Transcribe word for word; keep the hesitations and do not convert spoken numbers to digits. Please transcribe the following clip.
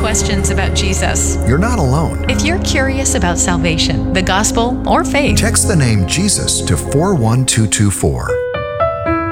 questions about Jesus. You're not alone. If you're curious about salvation, the gospel, or faith, Text the name Jesus to four one two two four.